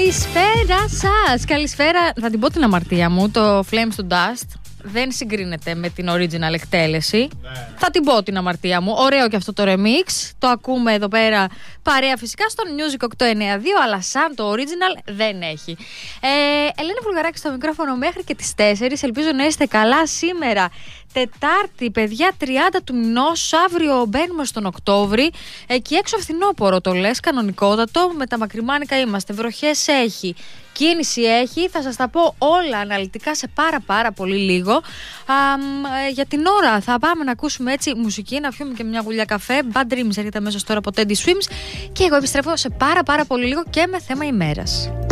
Καλησπέρα σας. Καλησπέρα. Θα την πω την αμαρτία μου. Το Flames to Dust δεν συγκρίνεται με την original εκτέλεση. Ναι. Θα την πω την αμαρτία μου. Ωραίο και αυτό το remix. Το ακούμε εδώ πέρα παρέα φυσικά στον Music 892, αλλά σαν το original δεν έχει. Ελένη Βουλγαράκη στο μικρόφωνο μέχρι και τις 4. Ελπίζω να είστε καλά σήμερα. Τετάρτη, παιδιά, 30 του μηνός. Αύριο μπαίνουμε στον Οκτώβρη. Εκεί έξω φθινόπωρο το λες, κανονικότατο. Με τα μακριμάνικα είμαστε. Βροχές έχει. Κίνηση έχει. Θα σας τα πω όλα αναλυτικά σε πάρα πολύ λίγο. Για την ώρα θα πάμε να ακούσουμε έτσι μουσική, να πιούμε και μια γουλιά καφέ. Bad Dreams έρχεται αμέσως τώρα από Teddy Swims. Και εγώ επιστρέφω σε πάρα πολύ λίγο και με θέμα ημέρας.